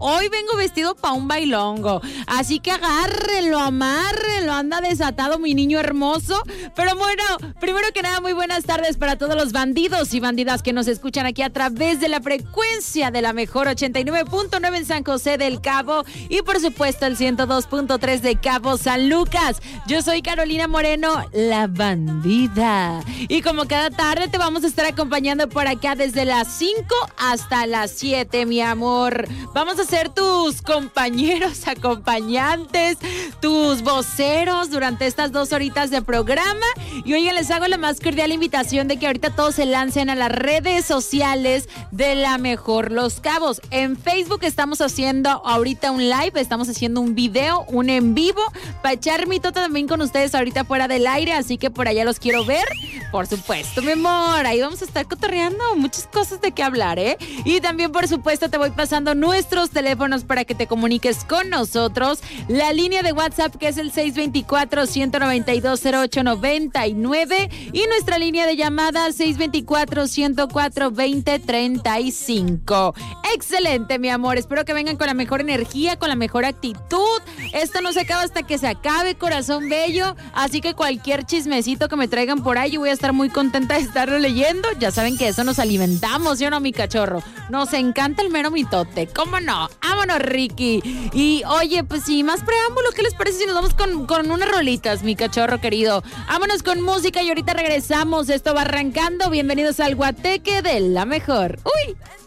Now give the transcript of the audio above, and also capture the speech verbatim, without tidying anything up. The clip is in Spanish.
hoy vengo vestido para un bailongo. Así que agárrenlo, amárrenlo, anda desatado mi niño hermoso. Pero bueno, primero que nada, muy buenas tardes para todos los bandidos y bandidas que nos escuchan aquí a través de la frecuencia de la mejor ochenta y nueve punto nueve en San José del Cabo y por supuesto el ciento dos punto tres de Cabo San Lucas. Yo soy Carolina Moreno, la bandida. Y como cada tarde te vamos a estar acompañando por acá desde las cinco hasta las siete, mi amor. Vamos a ser tus compañeros, acompañantes, tus voceros durante estas dos horitas de programa. Y oigan, les hago la más cordial invitación de que ahorita todos se lancen a las redes sociales de La Mejor Los Cabos. En Facebook estamos haciendo ahorita un live, estamos haciendo un video, un en vivo, para echar mi tota también con ustedes ahorita fuera del aire, así que por allá los quiero ver, por supuesto, mi amor. Ahí vamos a estar cotorreando muchas cosas de qué hablar, ¿eh? Y también, por supuesto, te voy pasando nuestros teléfonos para que te comuniques con nosotros. La línea de WhatsApp, que es el seis dos cuatro, uno nueve dos, cero ocho nueve nueve, y nuestra línea de llamada seis dos cuatro, uno cuatro dos cero tres cinco. Excelente, mi amor. Espero que vengan con la mejor energía, con la mejor actitud. Esto no se acaba hasta que se acabe, corazón bello. Así que cualquier chismecito que me traigan por ahí, yo voy a estar muy contenta de estarlo leyendo. Ya saben que eso nos alimentamos, ¿sí o no, mi cachorro? Nos encanta el mero mitote. ¿Cómo no? ¡Vámonos, Ricky! Y oye, pues sin más preámbulo, ¿qué les parece si nos vamos con, con unas rolitas, mi cachorro querido? Vámonos con música y ahorita regresamos. Esto va arrancando. Bienvenidos al Guateque de La Mejor. ¡Uy!